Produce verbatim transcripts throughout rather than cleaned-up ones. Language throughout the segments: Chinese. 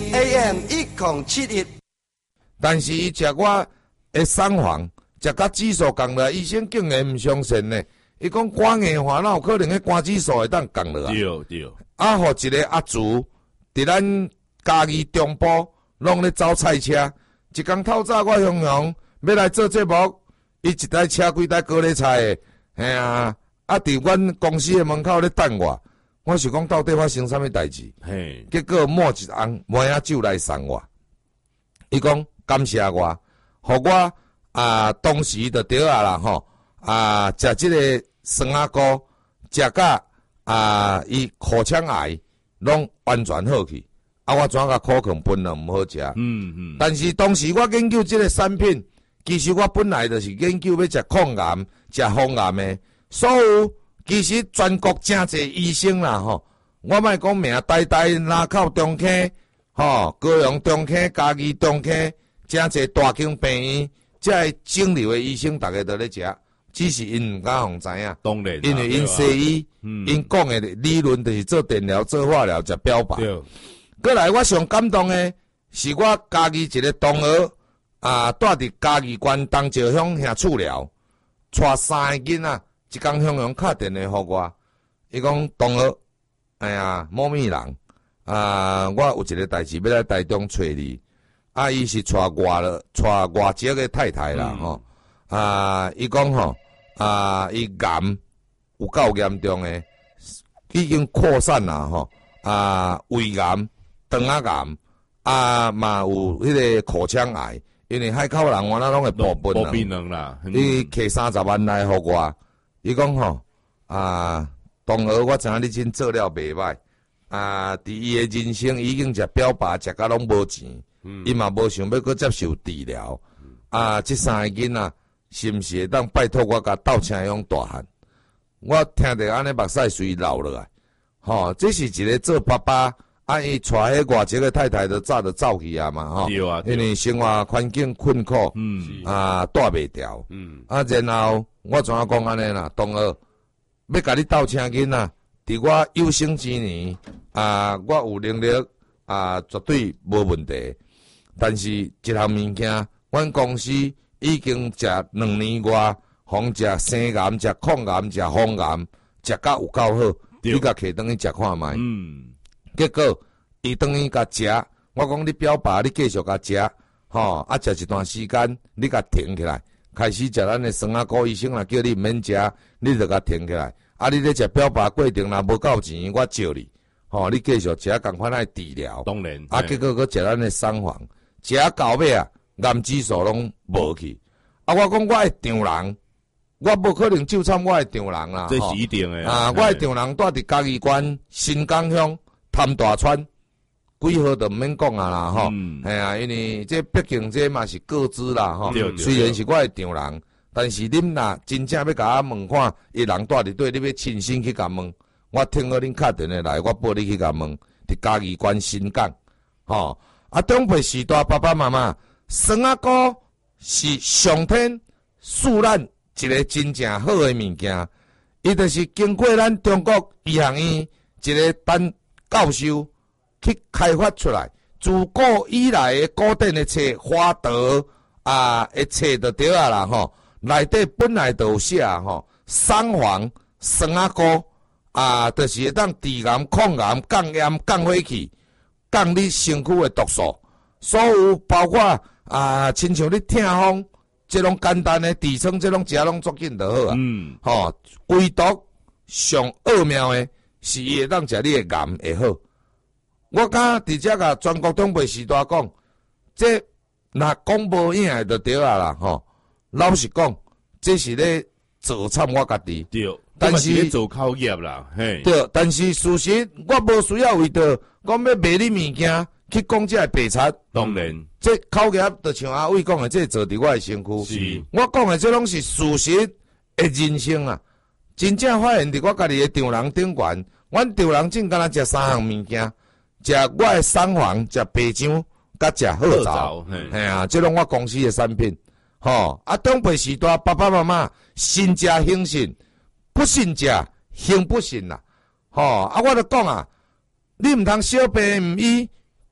A M 一零七一。 但是伊食我的送房，食甲指数降落来，医生竟然毋相信呢。伊讲肝硬化，哪有可能迄肝指数会当降落来？ 对对。 啊，互一个阿祖伫咱嘉义中部，拢咧走菜车。一工透早，我雄雄要来做节目，伊一台车几台高丽菜的，嘿啊，啊伫阮公司的门口咧等我。我是讲到底发生啥物代志？ 嘿， 结果摸一翁摸仔酒来送我，伊讲感谢我，互我啊当时就对啊啦吼，啊食即个酸仔糕，食甲啊伊口腔癌拢完全好去，啊我怎甲苦劝分了毋好食？ 嗯嗯。 但是当时我研究即个产品，其实我本来就是研究要食抗癌、食防癌的，所有。其实全国真侪医生啦吼，我莫讲名，台台、林口、中坑、吼高雄、中坑、嘉义、中坑，真侪大型病院，即个整流的医生，大家都咧食，只是因毋敢互知影。 当然， 因为因西医，因讲的理论就是做电疗、做化疗、食标靶。 对。 过来，我上感动的是我家己一个同学啊，住伫嘉义县东石乡遐厝寮，带三个囡仔。一工向阳敲电话互我，伊讲同学，哎呀，某咪人啊，我有一个代志要来台中找你。啊，伊是带外了，带外籍的太太啦，吼、嗯。啊，伊讲吼，啊，伊癌有够严重诶，已经扩散啦，吼。啊，胃癌、肠仔癌，啊嘛有迄个口腔癌，因为海口人原来拢会保本啦。保病人啦， 伊摕三十万来互我。伊讲吼啊，同学，我知影你真做了袂歹啊！伫伊诶人生已经食标靶，食甲拢无钱，伊嘛无想要搁接受治疗啊！即三个囡仔是毋是会当拜托我甲斗请用大汉？我听着安尼目屎随流落来，吼！这是一个做爸爸，啊伊带迄外籍个太太都早就走去啊嘛，吼！ 对啊， 因为生活环境困苦，嗯啊，带袂调，嗯啊，然后。我怎啊讲安尼啦？同学，要甲你斗请囡仔，伫我有生之年啊，我有能力啊，绝对无问题。但是一项物件，阮公司已经食两年外，防食生癌、食抗癌、食防癌，食甲有够好，你甲摕转去食看觅。嗯。结果伊转去甲食，我讲你表爸，你继续甲食，吼啊，食一段时间，你甲停起来。开始食咱的酸仔糕，医生若叫你毋免食，你就甲停起来。啊，你咧食标靶过程若无够钱，我招你，吼、哦，你继续食，共款来治疗。 当然。 啊，结果佮食咱的送房，食到尾啊，癌指数拢无去。啊，我讲我会丈人，我无可能就惨我会丈人啦。 这是一定的啊！我会丈人住伫嘉义县新港乡潭大村。几号就毋免讲啊啦吼，系啊，因为这毕竟这嘛是个资啦吼。虽然是我的丈人，但是恁若真正要甲我问看，伊人住伫对，你要亲身去甲问。我听过恁敲电话来，我报你去甲问。伫嘉义县新港，吼啊，长辈时代爸爸妈妈，酸仔糕是上天赐咱一个真正好的物件，伊就是经过咱中国医学院一个单教授。去开发出来，自古以来的古典的册，花朵啊的册就对啊啦吼，内底本来就有写吼，桑黄、酸仔糕啊，就是会当治癌、抗癌、降炎、降火气、降你身躯的毒素，所有包括啊，亲像你痛风，这种简单的痔疮，这种食拢足紧就好啊。嗯，吼，唯独上奥妙的是伊会当食你的癌会好。我敢伫遮甲全国长辈时代讲，这若讲无影的就对啊啦吼。老实讲，这是咧做惨我家己。 对， 但是做口业啦，嘿。 对，但是事实我无需要为着讲要卖你物件去讲这白贼。 当然， 这口业就像阿伟讲的，这做伫我的身躯。是，我讲的这拢是事实的人生啊。真正发现伫我家己的丈人顶悬，阮丈人正敢若食三项物件。食我的送房，食白酱，甲食好枣，嘿啊，这拢我公司的产品，吼啊！长辈时代，爸爸妈妈信食兴信，不信食兴不信啦，吼啊！我就讲啊，你毋通小病毋医，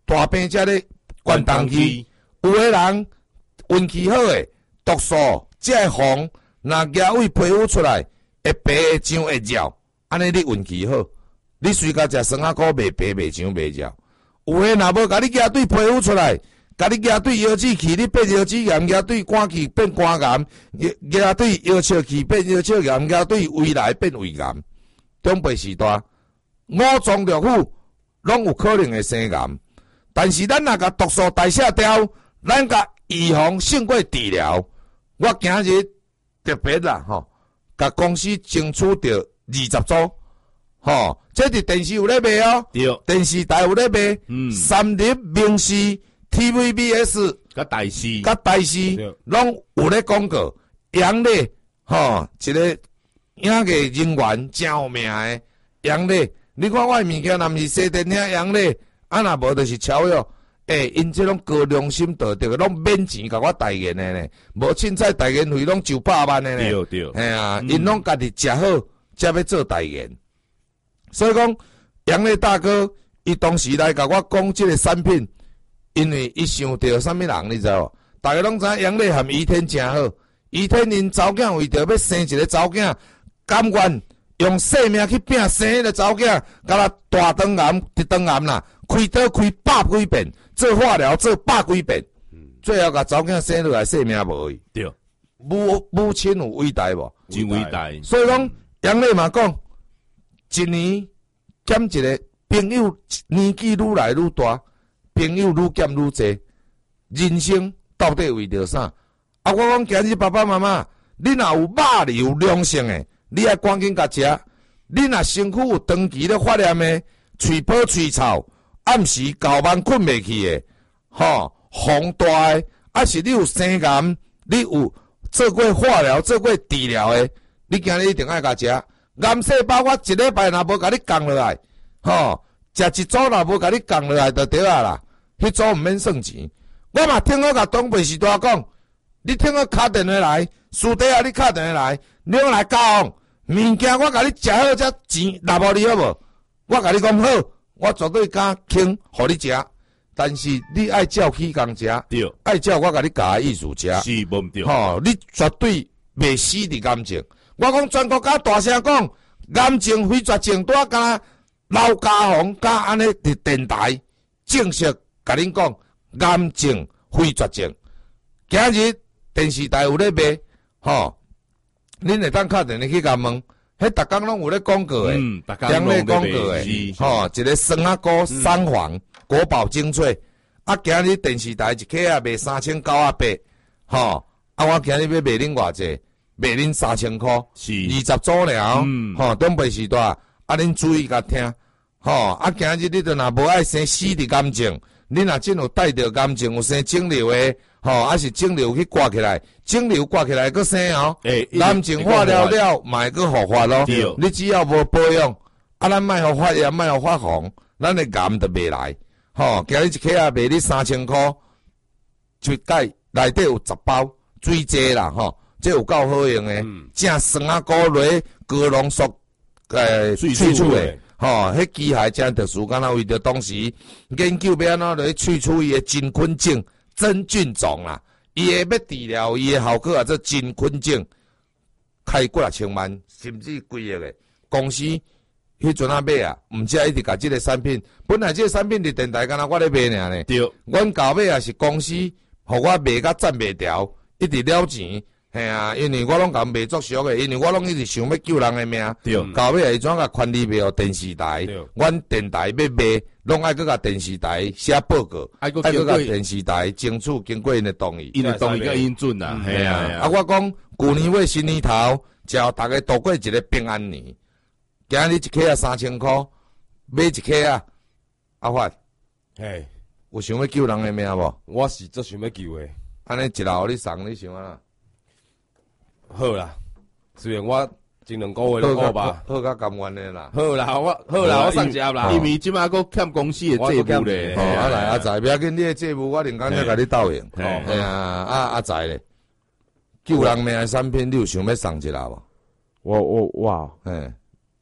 大病才咧关东期，有个人运气好诶，毒素即个风，若野味皮肤出来，会白会痒会绕，安尼你运气好，你随甲食酸仔菇袂白袂痒袂绕。有诶若无甲你野对皮肤出来，甲你野对腰子气，你变腰子炎，野对肝气变肝炎，野野对腰笑气变腰笑炎，野对胃内变胃炎。中辈时代，五脏六腑拢有可能会生癌，但是咱若甲毒素代谢掉，咱甲预防胜过治疗。我今日特别啦，吼，甲公司争取到二十组，吼，这伫电视有咧卖哦， 对， 电视台有咧卖，嗯，三立、明视、T V B S、 甲台视、 甲台视拢有咧广告，杨丽，吼，一个影艺人员真有名诶，杨丽，你看我诶物件，若毋是西电影杨丽，啊若无就是超越。诶、欸，因这种高良心道德，拢免钱甲我代言的呢，无凊彩代言费拢九百万的呢。 对对， 嘿啊，因拢家己食好，才要做代言。所以讲，杨丽大哥，伊当时来甲我讲即个产品，因为伊想到啥物人，你知无？大家拢知影杨丽含倚天真好，倚天因查某囝为着要生一个查某囝，甘愿用性命去拼生迄个查某囝，甲他大肠癌、直肠癌啦，开刀开百几遍。做化疗做百几遍，嗯、最后甲查某囝生落来性命无去。 对， 母母亲有伟大无？ 真伟大。 所以讲，杨丽嘛讲，一年减一个朋友，年纪愈来愈大，朋友愈减愈济，人生到底为着啥？啊，我讲今日爸爸妈妈，你若有肉哩有良性诶，你爱赶紧甲食。你若身躯有长期咧发炎诶，喙泡喙臭。暗时九晚困袂去诶，吼，风大诶，啊是你有生癌，你有做过化疗、做过治疗诶，你今日一定爱甲食。癌细胞我一礼拜若无甲你降落来，吼，食一组若无甲你降落来就对啊啦，迄组毋免算钱。我嘛听我甲东北时代讲，你听我敲电话来，私底下你敲电话来，你来讲物件我甲你食好才钱拿无你好无？我甲你讲好。我绝对敢轻，互你食，但是你爱照起工食， 对， 爱照我甲你教的意思食， 是无毋对， 吼，你绝对袂死伫癌症。我讲全国甲大声讲，癌症非绝症，拄啊甲老家红甲安尼伫电台正式甲恁讲，癌症非绝症。今日电视台有咧卖，吼，恁会当敲电话去甲问。迄逐工拢有咧广告诶，两类广告诶，吼，一个酸仔菇三黄国宝精粹，啊，今日电视台一克啊卖三千九啊八，吼，啊，我今日要卖恁偌济，卖恁三千箍，是二十组了，吼，东北时代，啊，恁注意甲听，吼，啊，今日你著若无爱生死伫癌症，你若真有带着癌症有生肿瘤诶。吼，啊是肿瘤去挂起来，肿瘤挂起来佫生哦。诶，癌症化了了，嘛会佫复发咯。你只要无保养，啊，咱莫互发炎，莫互发红，咱的癌就袂来。吼，今日一克啊卖你三千箍，一盖内底有十包水剂啦，吼，这有够好用诶。正酸仔菇落高浓缩诶萃取诶，吼，迄机械真特殊，敢若为着当时研究要安怎落去萃取伊诶真菌种。真菌种啦，伊会要治疗，伊的效果啊，做真菌种，开几啊千万，甚至几亿个公司，迄阵啊买啊，毋只一直甲即个产品，本来即个产品伫电台敢若我咧卖尔呢。对，阮搞买啊是公司，互我卖甲赚袂掉，一直了钱，嘿啊，因为我拢甲卖作俗诶，因为我拢一直想要救人诶命。对，搞尾啊，伊怎甲权利卖互电视台？阮电台要卖，拢爱搁甲电视台写报告，爱搁甲电视台争取经过因诶同意。 因诶同意较应准啦，嘿啊！ 啊，我讲旧年尾新年头，只要大家度过一个平安年，今日一克啊三千箍，买一克啊，阿发，嘿，有想要救人诶命无？ 我是足想要救诶。 安尼一老你送你想啊？ 好啦，虽然我前两个月都好吧， 好甲甘愿的啦。 好啦，我好啦，我上接啦。 因为即马佫欠公司的债务咧。 哦，啊来阿仔，不要紧，你的债务我另工再甲你斗应。哦，哎呀，啊阿仔咧，救人命的产品，你有想要送一下无？ 我我哇， 嘿，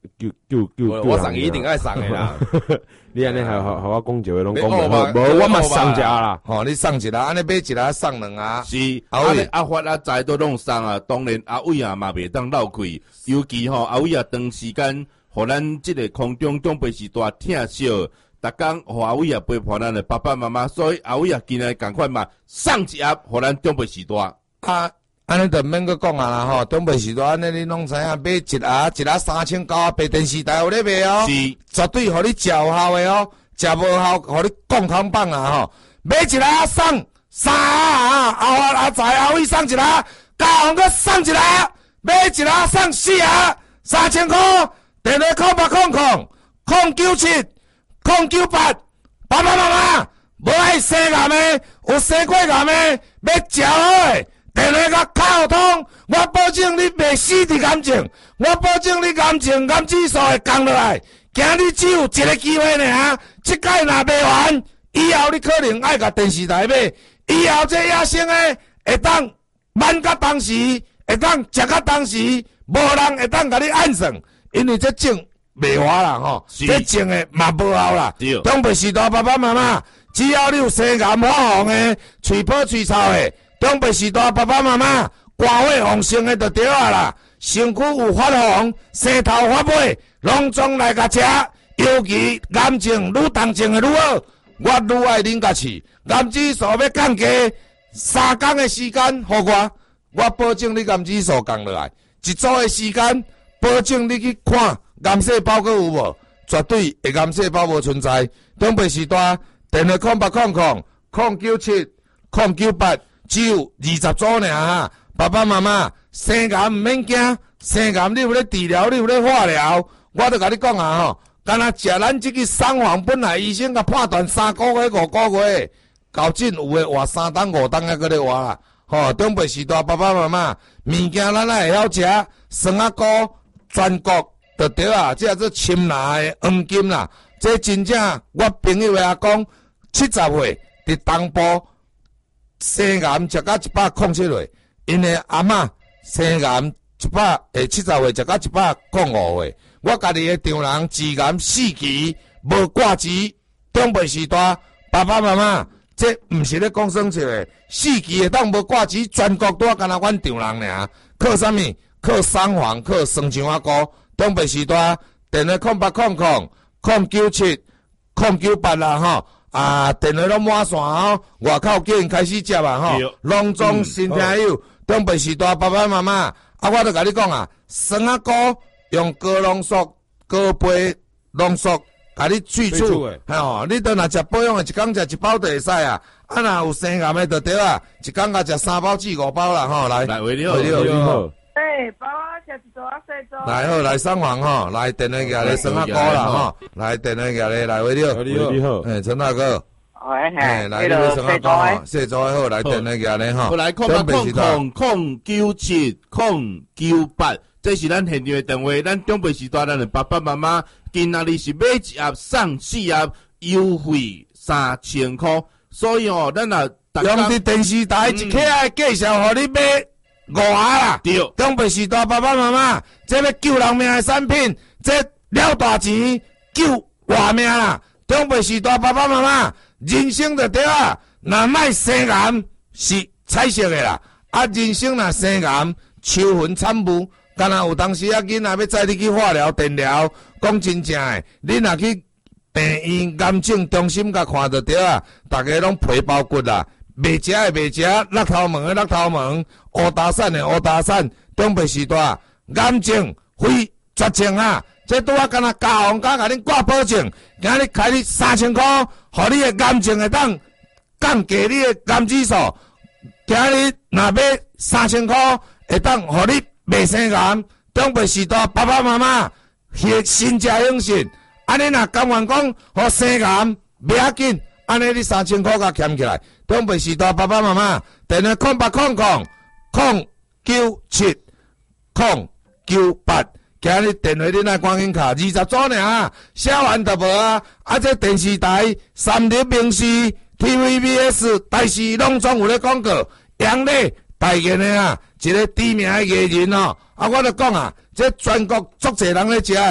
救救救救我我送伊一定爱送的啦。 你安尼还好好我讲一个拢讲你学袂好， 吧无我嘛你学吧送食啦。 吼，你送一粒，安尼买一粒送两啊。 是， 阿伟啊咧阿发阿财都弄送啊，当然阿伟啊嘛袂当漏开，尤其吼阿伟啊长时间，互咱即个空中长辈时代疼惜，逐工互阿伟啊陪伴咱的爸爸妈妈，所以阿伟啊今日赶快嘛送一盒互咱长辈时代。 啊，安尼就免阁讲啊啦吼，长辈时代安尼你拢知影，买一盒一盒三千九，白电视台有咧卖哦， 是， 绝对互你食有效的哦，食无效互你降空棒啊吼，买一盒送三盒啊，阿发阿财阿伟送一盒，嘉宏阁送一盒，买一盒送四盒，三千块，电话空八空空空九七空九八，爸爸妈妈无爱生癌的，有生过癌的，要食好的。电话甲卡通，我保证你袂死伫癌症，我保证你癌症癌指数会降落来。今日只有一个机会尔，即届若卖完，以后你可能爱甲电视台买，以后这野生的会当慢甲当时，会当食甲当时，无人会当甲你按算，因为这种袂活啦吼，这种的嘛无效啦。长辈时代爸爸妈妈，只要你有生癌发红的，喙泡喙臭的。长辈时代爸爸妈妈，肝火旺盛的就对啊啦，身躯有发红、生头发尾，拢总来甲食。尤其癌症愈重症的愈好，我愈爱啉甲试。癌指数要降低，三工的时间，互我，我保证你癌指数降落来。一组的时间，保证你去看癌细胞阁有无，绝对会癌细胞无存在。长辈时代，电话空八空空空九七空九八。只有二十组尔哈，爸爸妈妈生癌毋免惊，生癌你有咧治疗，你有咧化疗，我都甲你讲啊吼，干那食咱即个双黄本来医生甲判断三个月、五个月，到真有诶活三档五档还搁咧活啦。吼，长辈时代爸爸妈妈物件咱也会晓食，酸啊糕全国就对啊，这做深蓝诶黄金啦，这真正我朋友阿讲七十岁伫东部。生癌食到一百空七岁，因为阿嬷生癌一百诶七十岁食到一百空五岁。我家己诶丈人治癌四期无挂机，长辈时代爸爸妈妈，这毋是咧讲算笑诶，四期会当无挂机，全国拄啊干那阮丈人尔，靠啥物？靠双黄，靠酸肠仔糕。长辈时代电话空八空空空九七空九八啦吼。啊，电话拢满线吼，外口叫因开始接啊吼，隆重新听友，长辈时代爸爸妈妈，啊，我都甲你讲啊，酸仔糕用高浓缩、高杯浓缩，甲你萃取，吼，你都若食保养的，一工食一包就会使啊，啊，若有生癌的就对啊，一工甲食三包至五包啦吼，来， 来，为你好， 为你好。 哎，帮我食一组啊，细组。 来好，来送黄吼，来电话夹咧酸仔糕啦吼，来电话夹咧，来为你好， 你好，你好， 哎，陈大哥。 哎哎，来，你要酸仔糕吼，细组好，来电话夹咧吼。 来，空八空空空九七空九八，这是咱现场的电话。咱长辈时代，咱的爸爸妈妈，今仔日是买一盒送四盒，优惠三千块。所以哦，咱啊， 用伫电视台一起来介绍，互你买。五盒啦， 对， 长辈时代爸爸妈妈，这要救人命的产品，这了大钱救活命啦。长辈时代爸爸妈妈，人生就对啊，若莫生癌是彩色的啦，啊人生若生癌，秋云惨雾。敢若有当时啊囡仔要载你去化疗、电疗，讲真正的，你若去病院癌症中心甲看就对啊，大家拢皮包骨啦。袂食的袂食，落头毛的落头毛，乌打散的乌打散，长辈时代癌症非绝症啊！这拄啊，敢若嘉宏甲甲恁挂保证，今日开你三千块，互你的癌症会当降低你的癌指数。今日若买三千块，会当互你袂生癌。长辈时代爸爸妈妈，心心家永信，安尼若甘愿讲，互生癌袂要紧。安尼你三千块甲欠起来，长辈时代爸爸妈妈，电话空八空空空九七空九八，今日电话你来赶紧卡，二十组尔，写完就无啊！啊，这电视台、三立明视、T V B S、台视拢总有咧广告，杨丽代言的啊，一个知名的艺人哦。啊，我就讲啊，这全国足侪人咧食的，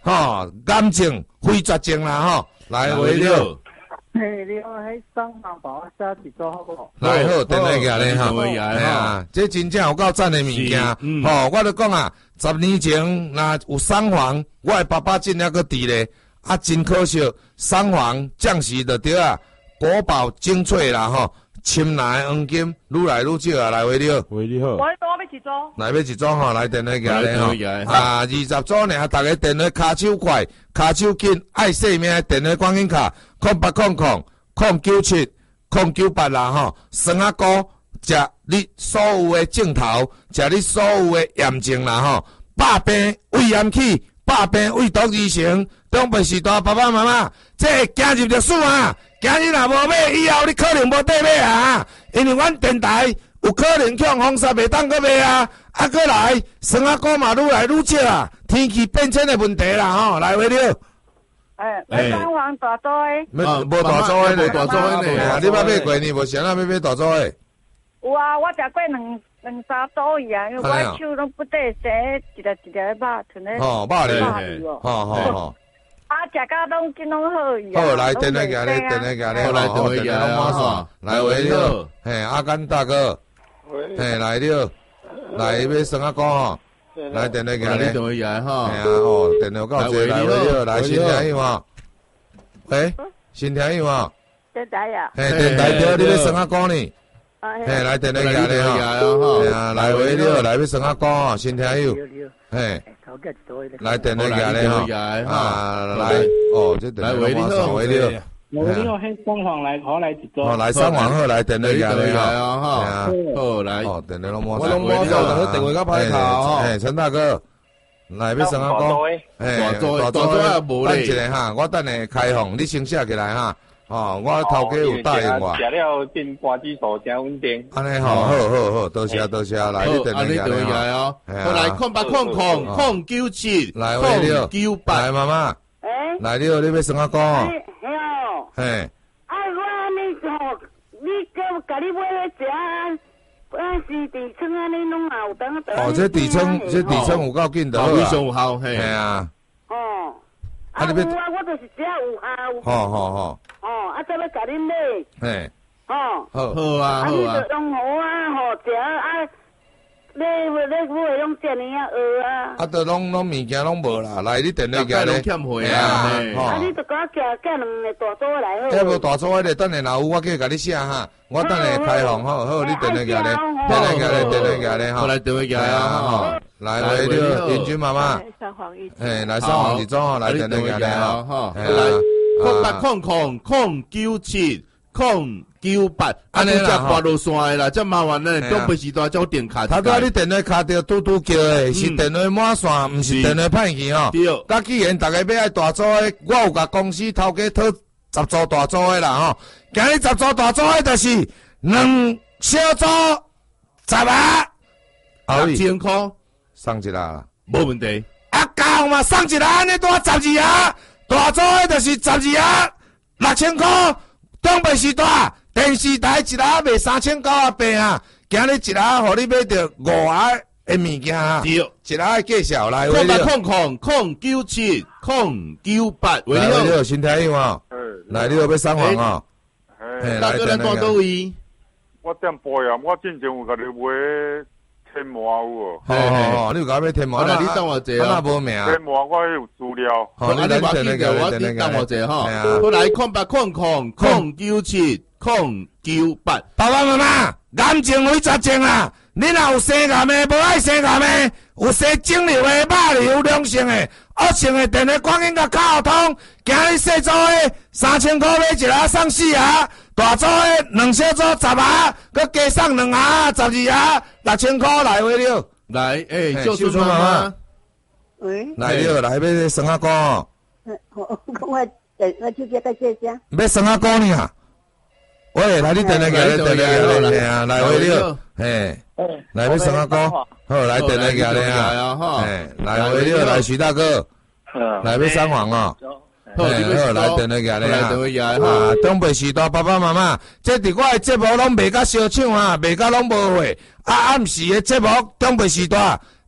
吼，癌症、非绝症啦吼，来为了。 嘿，你好，迄双人帮我写一组好不好？ 来好，电话举咧哈， 电话哎呀，这真正有够赞的物件，吼，我就讲啊，十年前若有双黄，我的爸爸真还阁伫咧，啊，真可惜，双黄降时就对啊，国宝精粹啦吼，深蓝的黄金愈来愈少啊，来为了， 喂，你好， 我多要一组， 来要一组吼，来电话举咧吼， 来啊，二十组尔，大家电话骹手快，骹手紧，爱生命的电话观音卡，空八空空。空九七空九八啦吼，酸啊膏食你所有的镜头，食你所有的炎症啦吼，百病胃炎起，百病胃毒二成，中辈时代爸爸妈妈，这会行入历史啊！今日若无买，以后你可能无得买啊！因为阮电台有可能向风沙袂当搁买啊，啊搁来酸啊膏嘛愈来愈少啊，天气变迁的问题啦吼，来为了。 哎，买双黄大组诶， 无无大组诶咧， 大组诶咧， 你捌买过呢？无想啊，要买大组诶。 有啊，我食过两两三组伊啊，因为我手拢不得生，一粒一粒诶肉囤咧。 哦，肉咧， 哦， 好好好。 啊，食甲拢真拢好伊啊。 好，来电话夹咧，电话夹咧， 来电话电话马上来喂了，嘿，阿甘大哥，嘿，来了，来要算啊讲吼。来电话夹咧， 电话夹哈， 系啊，哦，电话到这来喂了，来新听友啊，喂，新听友啊， 电台啊， 嘿，电台对，你要算啊讲呢，嘿，来电话夹咧吼，嘿啊，来喂了，来要算啊讲哦，新听友，嘿，来电话夹咧吼，啊，来，哦，这电话马上喂了。 我你好，迄双黄来，好来一组。 哦，来双黄好，来电话夹咧啊哈， 好来， 哦，电话拢马我上。 拢马上等佢电话甲歹头。 哎，陈大哥，来要怎啊讲？哎， 大组大组也无等咧。 一下哈，我等下开放，你先写起来哈。哦，我头家有答应我。 食了变瓜子素真稳定。 安尼好，好好好，多谢多谢，来你电话夹咧哈。 哈。 好来，空八空空空九七， 来喂了， 九八， 来妈妈。 哎。 来了，你要怎啊讲？ 嘿哦。 嘿。 啊，我你吼，你叫家己买咧食，啊是地村啊，你拢也有当当。 哦，这地村，这地村有够紧的， 非常有效，嘿。 系啊。 哦。啊有啊，我就是只有效。 好好好。 哦，啊，再要甲恁买。 嘿。 哦。 好。 好啊，好啊。 啊，你着用好啊，吼食啊，你你买拢遮尔啊学啊。 啊，都拢拢物件拢无啦，来你电话夹咧。 欠货啊， 啊，你着甲我寄寄两个大组来好。 要无大组迄个，等下若有我去甲你写哈，我等下开放好好，你电话夹咧，电话夹咧，电话夹咧哈。 来电话夹啊， 来来了，英君妈妈。 双黄一。 哎，来双黄一组吼，来电话夹咧哈。 来，空八空空空九七空。九八，安尼啦，挂落线的啦，这麻烦咧，东北时代叫电卡。 他讲你电话卡着嘟嘟叫的，是电话满线，毋是电话歹去吼。 对。 那既然大家要爱大组的，我有甲公司头家讨十组大组的啦吼。今日十组大组的，就是两小组十啊， 六千块， 送一啦， 无问题。 啊，够嘛，送一啦，安尼多十二啊，大组的就是十二啊，六千块，东北时代。电视台一盒卖三千九啊八啊，今日一盒互你买着五盒的物件啊， 对， 一盒的介绍来。 空八空空空九七空九八，喂你好， 新听友啊，来你要要双黄啊， 大哥咱住倒位？ 我踮保养，我之前有甲你买天麻有无？ 好好好，你有甲我买天麻， 那你等我者啊，无名。 天麻我有资料。 好，你你把记着，我你等我者哈。好来，空八空空空九七。空九八， 爸爸妈妈，癌症非绝症啊！你若有生癌的，无爱生癌的，有生肿瘤的、肉瘤、良性的、恶性的，电话赶紧甲卡通。今日小组的三千块买一盒送四盒，大组的两小组十盒，佮加送两盒，十二盒，六千块来回了。 来，诶，秀春妈妈， 喂， 来了，来要生阿哥。 我我我就叫他姐姐。 要生阿哥呢？喂，来你电话夹咧，电话夹咧，嘿啊，来回了，嘿，来要生阿哥，好，来电话夹咧啊，嘿，来回了，来徐大哥，来要双黄哦，好，来电话夹咧啊，东北时代爸爸妈妈，这伫我的节目拢卖甲烧抢啊，卖甲拢无货，啊暗时的节目东北时代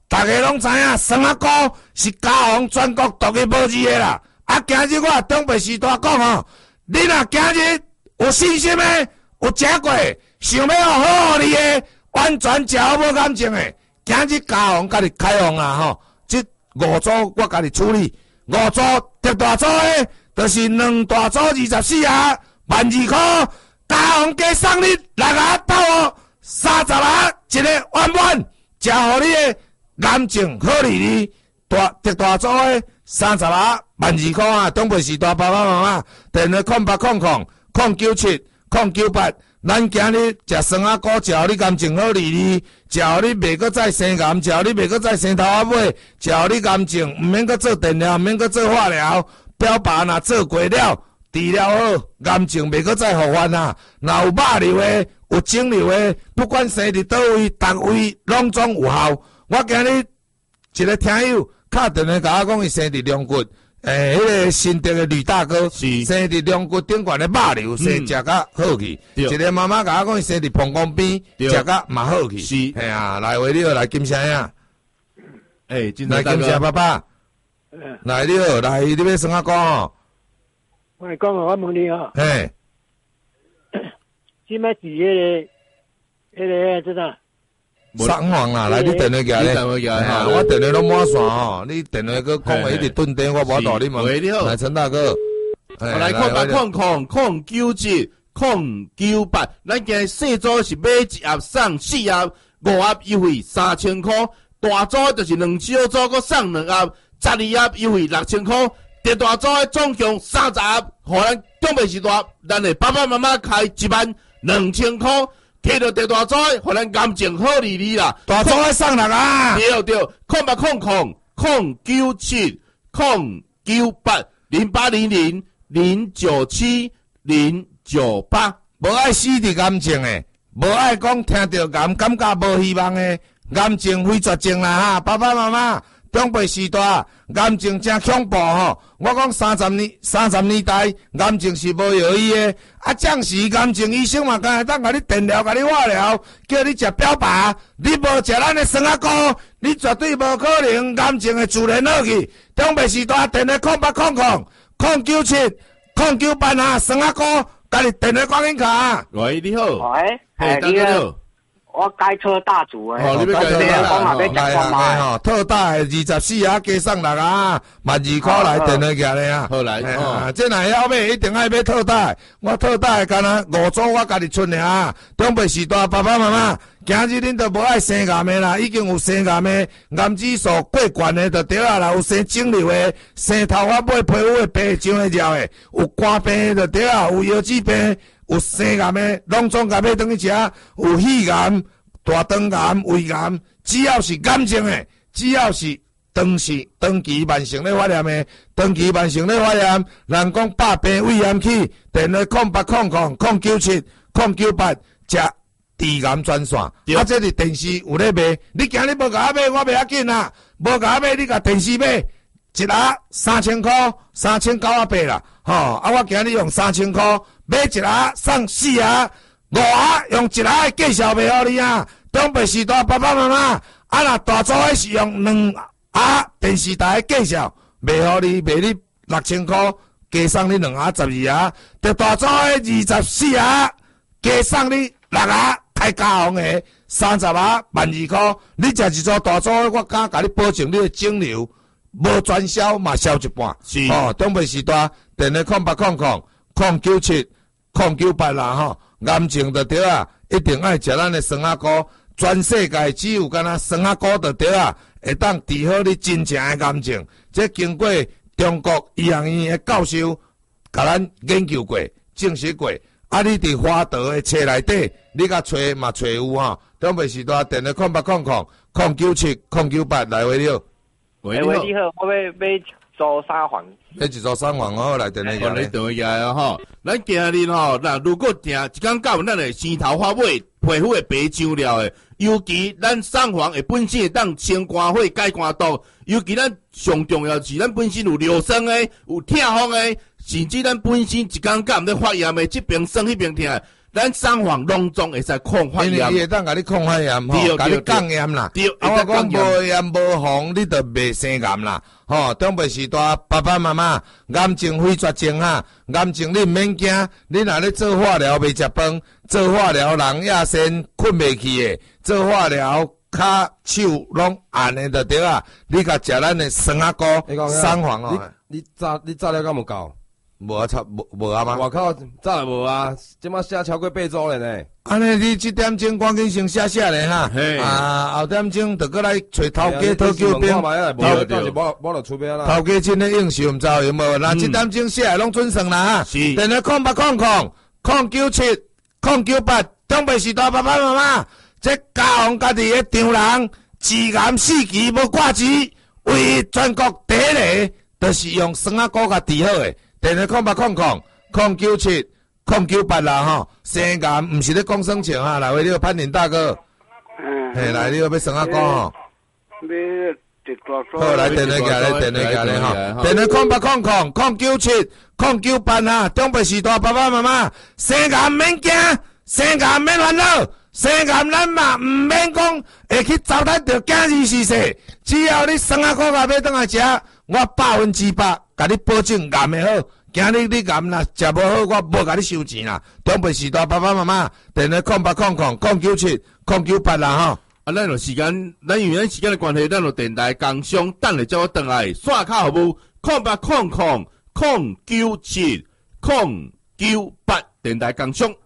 大家拢知影，酸仔膏是嘉宏全国独一无二的啦。啊，今日我中北时代讲吼，你若今日有信心的，有食过，想要好好你的，完全食好无感情的，今日嘉宏甲你开放啦吼，即五组我甲你处理，五组特大组的，就是两大组二十四啊，万二块，嘉宏加送你六啊斗哦，三十啊，一个圆满，食互你的眼睛好利利，大特大组的三十啊，万二块啊，东北时代爸爸妈妈，电话空八空空空九七空九八。咱今日食酸仔膏，食你感情好利利，食你袂阁再生癌，食你袂阁再生头仔尾，食你感情毋免阁做电疗，毋免阁做化疗，表爸若做过了，治疗好，感情袂阁再复发啊！若有肉瘤的，有肿瘤的，不管生伫倒位，逐位拢总有效。我今日一个听友敲电话甲我讲，伊生伫龙骨。诶，迄、那个新竹的吕大哥，生伫龙骨顶悬的肉瘤，生食甲好去。一个妈妈甲我讲，伊生伫膀胱边，食甲嘛好去。是，哎呀，来话你好，来金城呀。诶，来金城爸爸。来你好，来你要酸仔膏哦。 我讲我问你哦。 嘿。 即摆是迄个，迄个真啊。 上网啦，来你电话夹咧，我电话拢满线吼，你电话佮讲话一直顿电，我无道你问。喂，你好，来陈大哥， 我来看八空空空九七空九八，咱今日细组是买一盒送四盒，五盒优惠三千块，大组就是两小组佮送两盒，十二盒优惠六千块，特大组的总共三十盒，互咱中北时代，咱的爸爸妈妈开一万两千块。摕到第大组，互咱感情好利利啦。 大组爱送人啊！ 对对，空八空空空九七空九八零八零零零九七零九八。 无爱死伫感情诶，无爱讲听到感感觉无希望诶，感情非绝症啦哈！爸爸妈妈，中辈时代感情真恐怖吼！我讲三十年三十年代感情是无药医诶，啊，暂时感情医生嘛，敢会当甲你电疗、甲你化疗，叫你食标靶，你无食咱诶酸仔膏，你绝对无可能感情会自然好去。中辈时代电话空八空空空九七空九八啊，酸仔膏，甲你电话赶紧卡。 喂，你好。 喂， 嘿，大家好。 我改车大主诶， 哦，你要改车大主，来来来吼，特大二十四啊，加送六啊，万二块来电话夹咧啊。 好来， 哦，这若要买，一定爱买特大。我特大干那五组我家己出尔，中辈时代爸爸妈妈，今日恁都无爱生癌的啦，已经有生癌的，癌指数过悬的就对啊啦，有生肿瘤的，生头发尾皮肤的白肿的了的，有肝病的就对啊，有腰子病。有生癌的，拢总甲买转去食；有肺癌、大肠癌、胃癌，只要是感情的，只要是长期、长期慢性咧发炎的，长期慢性咧发炎，人讲百病胃炎起，电话空八空空空九七空九八，食治癌专线。啊，这是电视有咧卖，你今日无甲我买，我袂要紧啦，无甲我买，你甲电视买。一盒三千块，三千九啊八啦，吼！啊，我今日用三千块买一盒送四盒，五盒用一盒介绍卖互你啊！中辈时代爸爸妈妈，啊若大组的是用两盒电视台介绍卖互你，卖你六千块，加送你两盒十二盒，就大组的二十四盒，加送你六盒开加红的三十盒万二块，你食一组大组的，我敢甲你保证你的肿瘤。无专销嘛，销一半。是哦，中辈时代电话空八空空空九七空九八啦吼，癌症就对啊，一定爱食咱的酸仔膏。全世界只有敢若酸仔膏就对啊，会当治好你真正的癌症。这经过中国医学院的教授甲咱研究过、证实过。啊，你伫花道的册内底，你甲找嘛找有吼。中辈时代电话空八空空空九七空九八来回了。 喂，喂，你好，我要买做三环， 买一组三环哦，来电话讲咧，电话来啊吼，咱今日吼，那如果定一工到，咱会生头发尾皮肤会白肿了的，尤其咱三环会本身会当清肝火、解肝毒，尤其咱上重要是咱本身有尿酸的、有痛风的，甚至咱本身一工到咧发炎的，这边酸迄边痛。 咱上网拢总会使抗发炎， 因为伊会当甲你抗发炎吼，甲你降炎啦。 对， 啊，我讲无炎无红，你就袂生癌啦。吼，长辈时代爸爸妈妈癌症非绝症哈，癌症你毋免惊，你若咧做化疗袂食饭，做化疗人夜先困袂去诶，做化疗骹手拢按诶就对啊。你甲食咱诶酸仔膏、三黄哦。 你炸你炸了敢无够？ 无啊，差无无啊吗？ 外口早就无啊，即马写超过八组了呢。 安尼你即点钟赶紧先写写咧哈，啊后点钟就过来找头家讨救兵，头我就出兵啦。 头家真诶应酬毋知有无？那即点钟写拢准算啦哈。电话空八空空空九七空九八，长辈时代爸爸妈妈，这家乡家己诶丈人，治癌四期无挂齿，为全国第一个，就是用酸仔膏甲治好诶。电话空八空空空九七空九八啦吼，生癌毋是咧讲生情哈，来，你个潘林大哥，嗯，嘿，来，你个要酸仔膏吼，好，来电话过来，电话过来吼，电话空八空空空九七空九八啊，长辈时代爸爸妈妈，生癌免惊，生癌免烦恼，生癌咱嘛毋免讲会去糟蹋着囝儿是势，只要你酸仔膏甲买倒来食，我百分之百甲你保证癌会好。今日你癌若食无好，我无甲你收钱啦。长辈时代爸爸妈妈，电话空八空空空九七空九八啦吼。 啊，咱有时间，咱因为咱时间的关系，咱有电台工商，等下叫我转来，刷卡服务空八空空空九七空九八，电台工商。